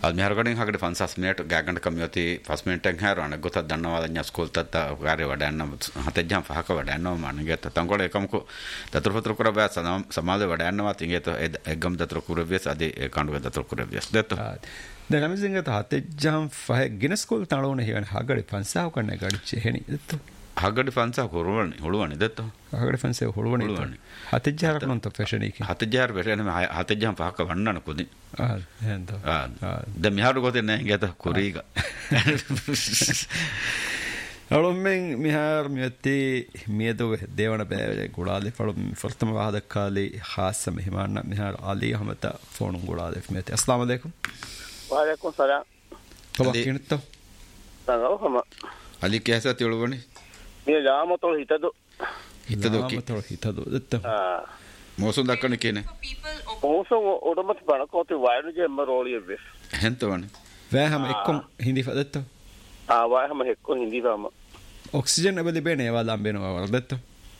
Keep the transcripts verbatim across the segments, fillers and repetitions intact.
ಅದು ಮೆಹರಗಡಿಂಗ್ ಹಾಗಡೆ ಫನ್ಸಾಸ್ minute ಗ್ಯಾಗಂಡ ಕಮ್ಮಿಯತಿ first minute ಹೆಂಗೆ ಅಣ್ಣ ಗೊತ್ತ ಧನ್ಯವಾದ ನ್ಯಾ ಸ್ಕೂಲ್ ತತ್ತ ಗಾರೆ ವಡ್ಯಾಣ್ಣ ಹತ್ತೆಜ್ಜ ಫಾಕ ವಡ್ಯಾಣ್ಣ ಮನಗೆ ತಂಗೊಳೆ ಕಮ್ಕು ದತ್ರ ಪತ್ರ ಕುರ ಬ್ಯಾ ಸಮಾಜ ವಡ್ಯಾಣ್ಣ ಮಾತು ಹಿಂಗೆ ಎಗ್ಗಮ್ ದತ್ರ ಕುರವ್ಯಸ್ ಅದೇ ಕಾಂಡುವೆ ದತ್ರ ಕುರವ್ಯಸ್ ದತ್ತು දැන් අපි සිංගත හතෙජ්ජම් ෆහ ගෙන ස්කූල් තනෝනේ හේන හගඩි පන්සාව කන්නේ ගඩිච්ච හේනි දත්ත හගඩි පන්සාව කොරවන්නේ හොළුවනේ දත්ත හගඩි පන්සාව හොළුවනේ හතෙජ්ජාරක නොන්ත ෆැෂන් එකේ හතෙජ්ජාර වෙරෙන හතෙජ්ජම් පහක වන්නන කුදි ආ එහෙන්ද ආ දැන් මිහාරු ගොතේ නැහැ ගත කුරීග අලොම්ෙන් මිහාර මියති මියදෝ දේවන බෑ ගුඩාලේ ෆලොම් ෆර්තම වහදකාලේ ખાસ මෙහිමාන්න මිහාර අලි අහමත ෆෝන් ගුඩාලේ මියති අස්ලාම අලයිකුම් वालेकुम सलाम तो किंतु तंगो हम अली कैसा तिळवणी मी जाम तो हितदो हितदो की तो हितदो दत्त हां मोसो दक्कण केने मोसो ओडमत बणकोती वायनु जे मरोलिय बेस हेंतवणी वे हम एक्को हिंदी फदत्त हां वाय हम एक्को हिंदी फम ऑक्सीजन अबली बेने वाला बेनो वाला Dutt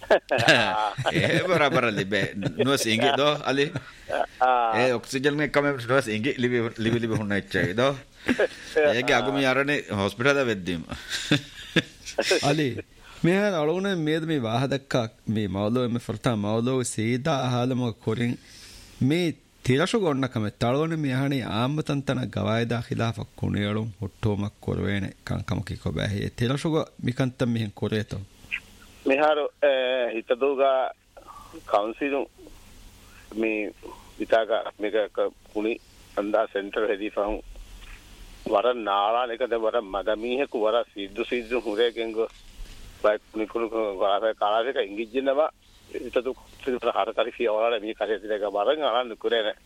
eh barabar libe no singi do ali eh oxygen me kame no singi libe libe libe hunna ichai do ege agumi yarane hospital da veddim ali me alone med me wahadakka me mawlo me farta mawlo seeda halama korin me tilashu gonna kame talone me hani aammatantana gawaida khilafa kuniyalum hottomak korwene kankamaki ko bahe tilashu go mikantam mihen koreto මෙහාරු හිතදුගා council මේ විතාග මේක කුණි අන්දා centre හෙදී ෆහුන් වර නාලා එකද වර මදමීහක වර සිද්දු සිද්දු හුරේගෙන් ගෝ බයි කුණි කුණු ගාරේ කාලාදේක ඉංග්‍රීසියෙන්ම හිතදු සිද්දු හරතරි ෆියවල මේ කරේ දෙක වරන් අරන් කුරේ නේ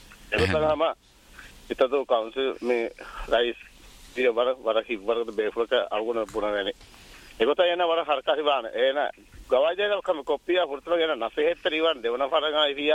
එතනම හිතදු කවුන්සිල් මේ රයිස් දිය වර වර හිවරද බේෆලක අරුණ පුරානේ එගොත එන වර හරකාරි බාන එන ගවාජේල කම කොපියා පුරතලගෙන නැසෙහෙත්තර ඉවන් දෙවන පරගා ඉරියා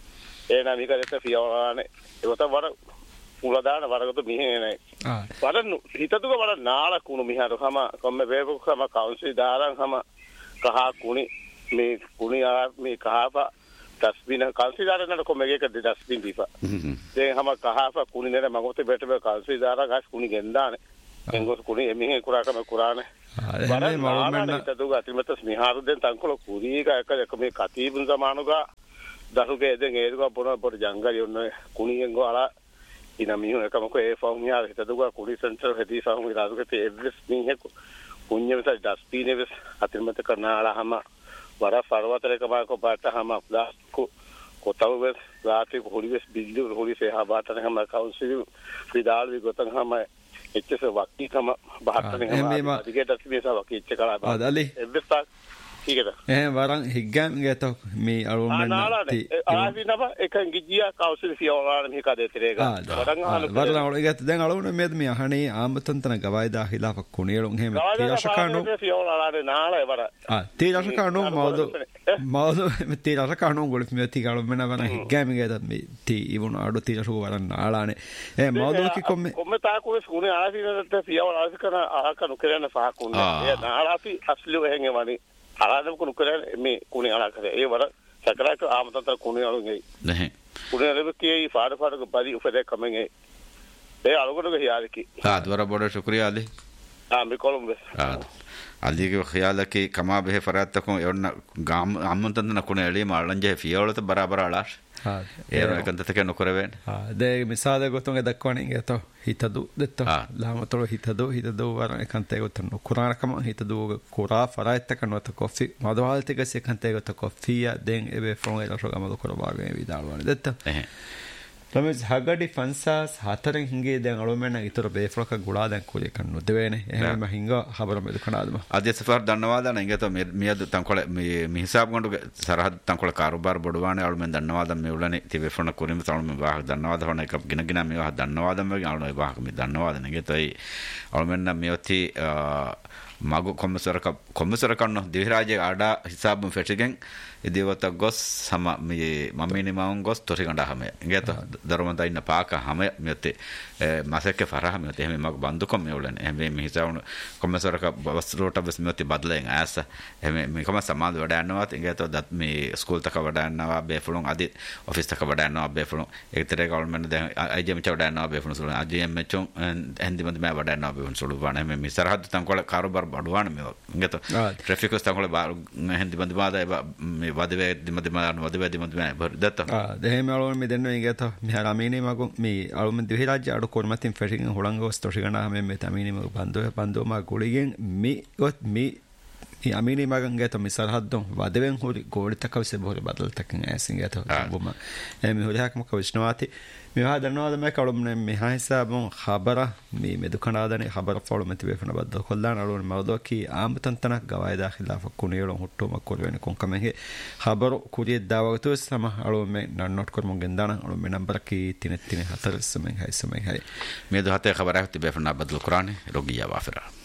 එන මිකරෙත ෆියවලානේ එගොත වර උල දාන වරගත මිහෙනේ ආ වර හිතතුක වර නාල කුණු මිහාර කම කොම්ම වේබු කම කවුන්සි දාරන් කම කහ කුණි මේ කුණි ආ මේ කහපා දස්බින කවුන්සි දාරනට කොම්මගේක දස්බින් දීපා දැන් හැම කහපා කුණි නේ මගොතේ බෙට බේ කවුන්සි දාරන් ගස් කුණි ගෙන්දානේ එංගොස් කුණි එමිහෙ කුරාකම කුරානේ අනේ මරුමෙන්න හිතදුග අතිමතස් මිහාරු දෙන් තංකොල කුරීක එක මේ කතීබුන් සමානුගා දරුගේ දෙන් ඒදුග පොන පොර ජංගලි ඔන්න කුණියෙන් ගාලා ඉන මිහු එකමක ඒ ෆෝම් යාර හිතදුග කුඩි සෙන්ටර් හෙදී ෆෝම් ඉරාදුගේ එව්ස් මිහෙ කුඤ්ඤ විස දස්පීනේ විස අතිමත කරනාලා හැම වර පර්වතලේ කමාක පාට හැම ප්ලාස්ටික් කොතව වෙස් රාත්‍රී හොලි වෙස් බිල්ලි හොලි සේ හබාතන හැම කවුන්සිල් විදාල් විගතන් හැම එච්චස වක්කි කම බහත්තනේ හැම අධිකයට තිබේසා වක්කි එච්ච කලා ආදලි එව්ස්තා කීකද eh warang higgan geto me alummen ti ආවි නම එකන් ගිජියා කවුසිල් ෆියෝලාන මිහ කදේ තිරේගා warang warang awol gat den alumne med me ahani aamtantana gawaida khilafa kunelun heme tirashakano ෆියෝලාන නාලා වර ah tirashakano mawdu mawdu me tirashakano golf me ti alummen warang higgan me geto me ti ibun adu tirashu warang naalane eh mawdu ki komme komme ta ko sune ආවි නත ෆියෝලාන කරන ආකනු කරන ෆාකුන් ඒ නාලාපි අස්ලු එහෙන් එවනි අරාදම කුණු කරේ මේ කුණි අලා කරේ ඒ වර සකරාක ආමතන්තර කුණි අලුගේ නැහැ කුණි අලුගේ ෆාඩ ෆාඩ බරි උපදේ කමෙන් ඒ ඒ අලුගොඩ ගියාලකි ආ දවර බොඩ ශුක්‍රියා අලි ආ මේ කොළඹ ආ අලිගේ ඛයාලකි කමා බෙහෙ ෆරාත්තකෝ යොන්න ගාම් ආමතන්තන කුණි එලි මාලංජේ ෆියවලත බරබර අලාෂ් ආ ඒ රකන්තතක නොකරවෙන් ආ දේ මිසාද ගොතොන් දක්වන්නේ ගතෝ හිතදු දෙත්ත ලාමතොල හිතදු හිතදු වර එකන්තේ ගොතන කුරානකම හිතදු කුරා ෆරාත්තක නොත කොෆි මදවාල්තික සෙකන්තේ ගොත කොෆියා දෙන් එබේ ෆෝන් එක රොගමද කරවාගෙන විදාලවනේ දෙත්ත එහේ රමෙස් හගඩි ෆන්සාස් හතරෙන් හිඟේ දැන් අලොමෙන්න ඊතර බේෆ්ලක ගුලා දැන් කුලේ කන්නු දෙවේනේ එහෙම හිඟ හබර මෙද කනාදම අධ්‍ය සෆර් දන්නවාද නැංගත මියද තංකොල මේ හිසාබ් ගොඬු සරහද තංකොල කාරෝබාර බොඩවානේ අලොමෙන් දන්නවාද මේ උලනේ තිබේ ෆොන කුරිම තලොමෙන් වාහ දන්නවාද හොන එක ගින ගින මේවා දන්නවාද මේ අලොමෙන් වාහ මේ දන්නවාද නැගතයි අලොමෙන්න මියොති මගු කොම්මසරක කොම්මසර කන්න දිවිරාජයේ ආඩා හිසාබ් ෆෙටිගෙන් ඉදිවත ගොස් සම මේ මමිනි මවුන් ගොස් තොරිගඬ හැම ඉගෙත දරමන්ත ඉන්න පාක හැම මෙතේ මාසෙක ෆරහ මෙතේ හැම මග බන්දුකම් මෙවලන හැම මේ හිසවුන කොමසරක වස්රෝට බස් මෙතේ බදලෙන් ඇස හැම මේ කොම සමාද වඩ යනවත් ඉගෙත දත් මේ ස්කූල් තක වඩ යනවා බේෆලුන් අදි ඔෆිස් තක වඩ යනවා බේෆලුන් ඒතරේ ගවර්න්මන්ට් දැන් අයිජෙම් ච වඩ යනවා බේෆලුන් සුළු අයිජෙම් මෙචොන් හන්දි මද මේ වඩ යනවා බේෆලුන් සුළු වණ මේ සරහද තංකොල කාරෝබාර බඩවන මේ ඉගෙත ට්‍රැෆික් ස් තංකොල හන්දි මද මාද මේ වදවේ දිමද මාන වදවේ දිමද මේ බරදත ආ දෙහෙම අලුන් මේ දෙන්න ඉගෙත මේ රාමීනේ මගු මේ අලුන් දිවි රාජ්‍ය අඩු කොර්මතින් ෆෙටින් හොලංගෝස් තොරිගඬ හැම මේ තමීනේ මග බන්දෝ බන්දෝ මග ගොලිගෙන් මේ ගොත් මේ ಈ ಅಮೀನಿ ಮಗಂಗೆ ತಮ್ಮ ಸರ್ಹದ್ದು ವದವೆನ್ ಹುರಿ ಗೋಡಿ ತಕವಸೆ ಬೋರಿ ಬದಲ್ ತಕನ್ ಆಸಿಂಗೆ ತ ಬೊಮ್ಮ ಎಮಿ ಹುರಿ ಹಾಕಮ ಕವಿಷ್ಣವಾತಿ මිවා දන්නවාද මේ කලුම්නේ මිහා හිසාබුන් خبر මේ මෙදුකනාදනේ خبر ෆෝලෝ මෙති වෙෆන බද්ද කොල්ලාන අලුන් මවදෝකි ආම්තන්තන ගවයි දාඛිලා ෆකුනියලොන් හුට්ටෝම කොරවෙන කොන්කමෙහි خبر කුරිය දාවතු සම අලුන් මේ නන්නොට් කරමුන් ගෙන්දාන අලුන් මේ නම්බර කි තිනෙත් තිනේ හතර සමෙන් හයි සමෙන් හයි මේ දහතේ خبر ahti වෙෆන බද්ද කුරානේ රොගියා වාෆරා